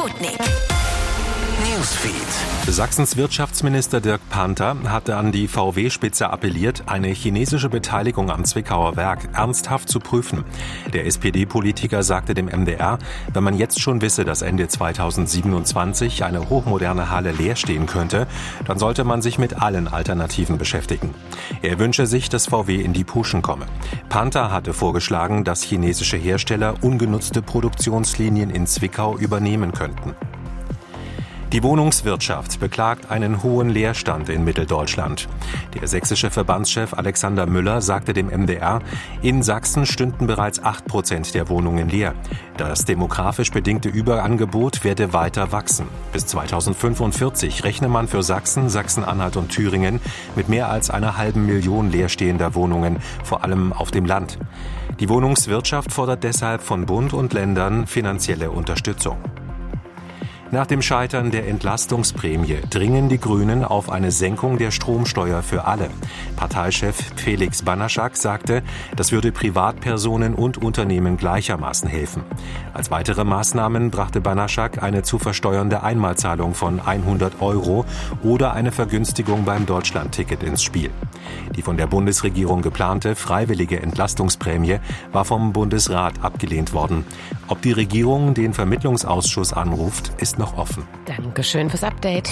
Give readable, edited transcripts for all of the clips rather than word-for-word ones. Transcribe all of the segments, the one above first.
Sputnik Newsfeed. Sachsens Wirtschaftsminister Dirk Panther hatte an die VW-Spitze appelliert, eine chinesische Beteiligung am Zwickauer Werk ernsthaft zu prüfen. Der SPD-Politiker sagte dem MDR, wenn man jetzt schon wisse, dass Ende 2027 eine hochmoderne Halle leer stehen könnte, dann sollte man sich mit allen Alternativen beschäftigen. Er wünsche sich, dass VW in die Puschen komme. Panther hatte vorgeschlagen, dass chinesische Hersteller ungenutzte Produktionslinien in Zwickau übernehmen könnten. Die Wohnungswirtschaft beklagt einen hohen Leerstand in Mitteldeutschland. Der sächsische Verbandschef Alexander Müller sagte dem MDR, in Sachsen stünden bereits 8% der Wohnungen leer. Das demografisch bedingte Überangebot werde weiter wachsen. Bis 2045 rechne man für Sachsen, Sachsen-Anhalt und Thüringen mit mehr als 500.000 leerstehender Wohnungen, vor allem auf dem Land. Die Wohnungswirtschaft fordert deshalb von Bund und Ländern finanzielle Unterstützung. Nach dem Scheitern der Entlastungsprämie dringen die Grünen auf eine Senkung der Stromsteuer für alle. Parteichef Felix Banaschak sagte, das würde Privatpersonen und Unternehmen gleichermaßen helfen. Als weitere Maßnahmen brachte Banaschak eine zu versteuernde Einmalzahlung von 100 € oder eine Vergünstigung beim Deutschlandticket ins Spiel. Die von der Bundesregierung geplante freiwillige Entlastungsprämie war vom Bundesrat abgelehnt worden. Ob die Regierung den Vermittlungsausschuss anruft, ist noch offen. Dankeschön fürs Update.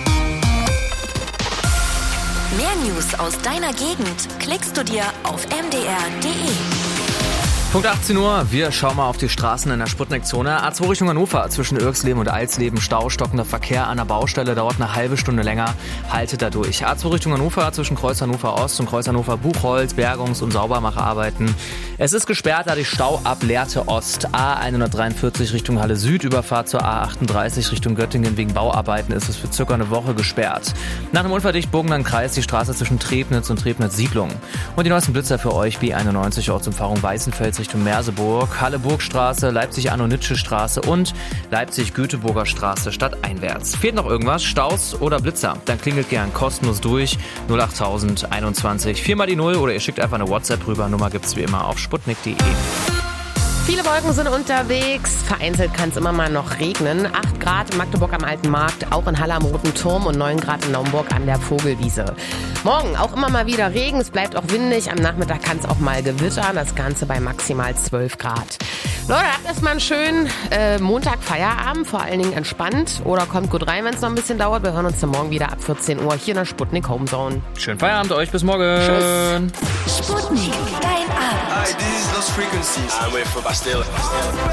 Mehr News aus deiner Gegend klickst du dir auf mdr.de. Punkt 18 Uhr, wir schauen mal auf die Straßen in der Sputnik-Zone. A2 Richtung Hannover, zwischen Irxleben und Alsleben, Stau, stockender Verkehr an der Baustelle, dauert eine halbe Stunde länger, haltet da durch. A2 Richtung Hannover, zwischen Kreuz Hannover Ost und Kreuz Hannover Buchholz, Bergungs- und Saubermacherarbeiten. Es ist gesperrt, da die Stau ab Lehrte Ost. A143 Richtung Halle Süd, Überfahrt zur A38 Richtung Göttingen wegen Bauarbeiten ist es für circa eine Woche gesperrt. Nach einem Unverdichtbogen dann Kreis die Straße zwischen Trebnitz und Trebnitz-Siedlung. Und die neuesten Blitzer für euch, B91 Ortsumfahrung Weißenfels Richtung Merseburg, Halle-Burg-Straße, Leipzig-Anno-Nitsche-Straße und Leipzig-Göteborger Straße stadteinwärts. Fehlt noch irgendwas? Staus oder Blitzer? Dann klingelt gern kostenlos durch 08021 4 mal die 0 oder ihr schickt einfach eine WhatsApp rüber. Nummer gibt's wie immer auf sputnik.de. Viele Wolken sind unterwegs. Vereinzelt kann es immer mal noch regnen. 8 Grad in Magdeburg am Alten Markt, auch in Halle am Roten Turm und 9 Grad in Naumburg an der Vogelwiese. Morgen auch immer mal wieder Regen. Es bleibt auch windig. Am Nachmittag kann es auch mal gewittern. Das Ganze bei maximal 12 Grad. Leute, habt erstmal einen schönen Montag Feierabend. Vor allen Dingen entspannt. Oder kommt gut rein, wenn es noch ein bisschen dauert. Wir hören uns dann morgen wieder ab 14 Uhr hier in der Sputnik Homezone. Schönen Feierabend euch. Bis morgen. Tschüss. Sputnik, dein Abend. Hi, this is Lost Frequencies. I'm with Bastille.